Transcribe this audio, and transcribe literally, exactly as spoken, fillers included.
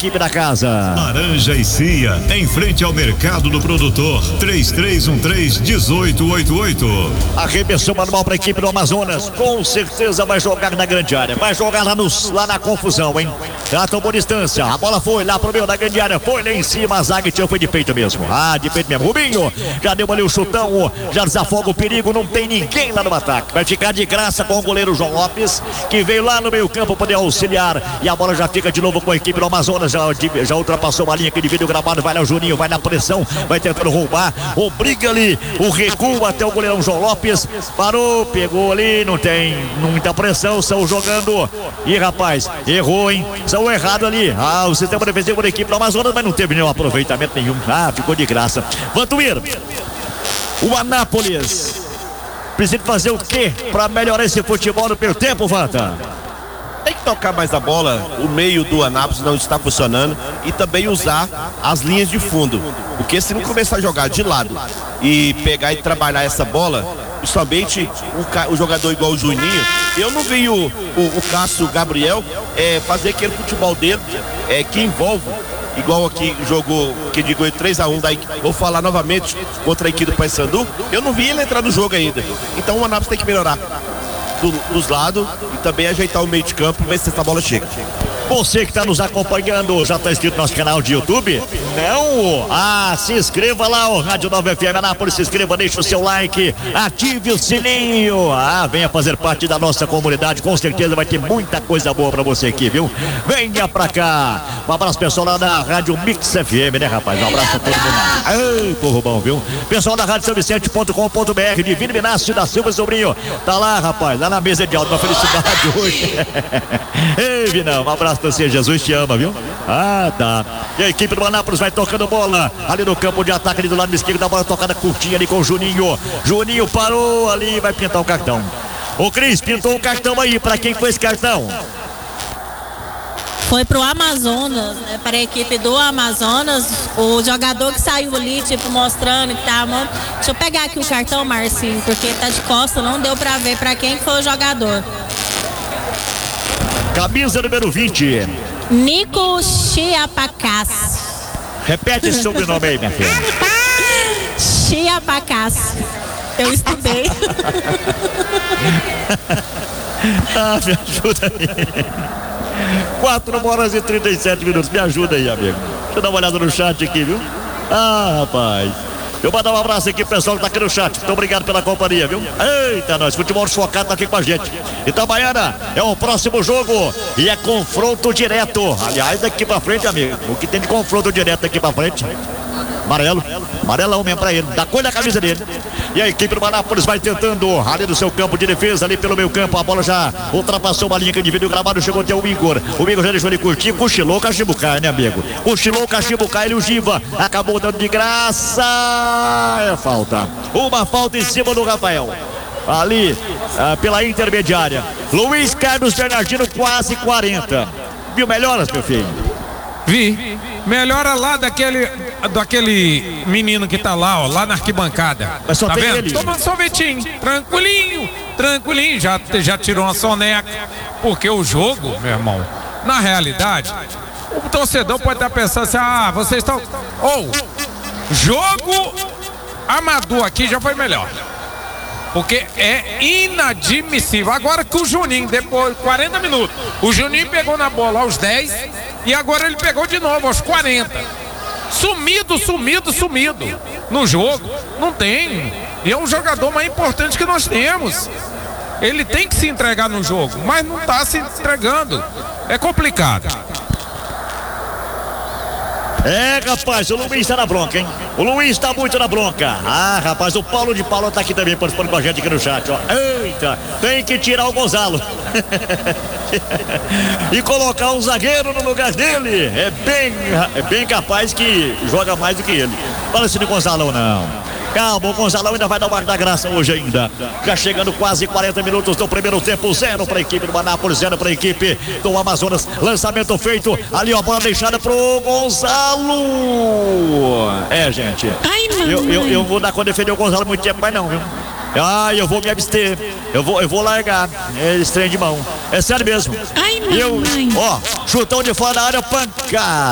equipe da casa. Laranja e Cia, em frente ao mercado do produtor. três três um três, um oito oito oito. Arremessou manual para a equipe do Amazonas. Com certeza vai jogar na grande área. Vai jogar lá, no, lá na confusão, hein? Já tomou distância. A bola foi lá pro meio da grande área. Foi lá em cima. A zaga foi de peito mesmo. Ah, de peito mesmo. Rubinho já deu ali o chutão. Já desafoga o perigo. Não tem ninguém lá no ataque. Vai ficar de graça com o goleiro João Lopes, que veio lá no meio campo poder auxiliar. E a bola já fica de novo com a equipe do Amazonas. Já, já ultrapassou uma linha que divide o gramado. Vai lá o Juninho. Vai na pressão. Vai tentando roubar. Obriga ali o recuo até o goleirão João Lopes. Parou. Pegou ali. Não tem muita pressão. São jogando. E rapaz, errou, hein? São errado ali. Ah, o sistema defensivo da equipe do Amazonas, mas não teve nenhum aproveitamento nenhum. Ah, ficou de graça. Vantuir, o Anápolis precisa fazer o quê para melhorar esse futebol no primeiro tempo, Vanta? Tem que tocar mais a bola. O meio do Anápolis não está funcionando. E também usar as linhas de fundo. Porque se não começar a jogar de lado e pegar e trabalhar essa bola, principalmente o, o jogador igual o Juninho, eu não vi o, o, o Cássio Gabriel é, fazer aquele futebol dele é, que envolve, igual aqui jogou, que digo três a um, daí vou falar novamente contra a equipe do Paysandu. Eu não vi ele entrar no jogo ainda. Então o Anápolis tem que melhorar do, dos lados e também ajeitar o meio de campo e ver se essa bola chega. Você que está nos acompanhando, já está inscrito no nosso canal de YouTube? Não? Ah, se inscreva lá, o Rádio nove F M Anápolis, se inscreva, deixa o seu like, ative o sininho. Ah, venha fazer parte da nossa comunidade, com certeza vai ter muita coisa boa pra você aqui, viu? Venha pra cá. Um abraço pessoal lá da Rádio Mix F M, né, rapaz? Um abraço pra todo mundo. Ai, povo bom, viu? Pessoal da Rádio São Vicente ponto com ponto B R, Divino Minácio da Silva Sobrinho, tá lá, rapaz, lá na mesa de áudio, uma felicidade hoje. Ei, Vinão, um abraço pra você, Jesus te ama, viu? Ah, tá. E a equipe do Anápolis vai tocando bola ali no campo de ataque, ali do lado esquerdo, da bola tocada curtinha ali com o Juninho. Juninho parou ali, vai pintar o cartão. O Cris pintou o cartão aí, pra quem foi esse cartão? Foi pro Amazonas, né? Para a equipe do Amazonas. O jogador que saiu ali, tipo, mostrando que tava. Deixa eu pegar aqui o cartão, Marcinho, porque tá de costa, não deu pra ver pra quem foi o jogador. Camisa número vinte. Nico Chiapacás. Repete esse sobrenome aí, minha filha. Chiapacás. Eu estudei. Ah, me ajuda aí. quatro horas e trinta e sete minutos. Me ajuda aí, amigo. Deixa eu dar uma olhada no chat aqui, viu? Ah, rapaz. Eu vou dar um abraço aqui pro pessoal que tá aqui no chat. Muito obrigado pela companhia, viu? Eita, nós, futebol focado tá aqui com a gente. Itabaiana é o próximo jogo e é confronto direto. Aliás, daqui pra frente, amigo, o que tem de confronto direto daqui pra frente? Amarelo, amarelão mesmo pra ele, da cor da camisa dele. E a equipe do Anápolis vai tentando ali no seu campo de defesa, ali pelo meio campo. A bola já ultrapassou uma linha que divide o gramado, chegou até o Igor. O Igor já deixou ele curtir, cochilou o Cachibucai, né, amigo? Cochilou o Cachibucai, ele o Giva acabou dando de graça. É falta, uma falta em cima do Rafael. Ali, ah, pela intermediária. Luiz Carlos Bernardino, quase quarenta. Viu melhoras, meu filho? Vi. Melhora lá daquele, daquele menino que tá lá, ó, lá na arquibancada. Mas só tá tem vendo? ele. Tomando sorvetinho, tranquilinho, tranquilinho. Já, já tirou uma soneca. Porque o jogo, meu irmão, na realidade, o torcedor pode estar pensando assim, ah, vocês estão... Ou, jogo amador aqui já foi melhor. Porque é inadmissível. Agora que o Juninho, depois de quarenta minutos, o Juninho pegou na bola aos dez e agora ele pegou de novo aos quarenta. Sumido, sumido, sumido. No jogo, não tem. E é um jogador mais importante que nós temos. Ele tem que se entregar no jogo, mas não está se entregando. É complicado. É, rapaz, o Luiz tá na bronca, hein? O Luiz tá muito na bronca. Ah, rapaz, o Paulo de Paula tá aqui também, participando com a gente aqui no chat, ó. Eita, tem que tirar o Gonzalo. E colocar um zagueiro no lugar dele. É bem, é bem capaz que joga mais do que ele. Fala se de Gonzalo não. Calma, o Gonzalão ainda vai dar o mar da graça hoje ainda. Já chegando quase quarenta minutos do primeiro tempo. Zero para a equipe do Anápolis, zero para a equipe do Amazonas. Lançamento feito. Ali ó, a bola deixada pro Gonzalo. É, gente. Ai, não. Eu, eu, eu vou dar quando defender o Gonzalo muito tempo, mas não, viu? Ah, eu vou me abster. Eu vou, eu vou largar. É esse trem de mão. É sério mesmo. Ai, eu, ó, chutão de fora da área, pancada.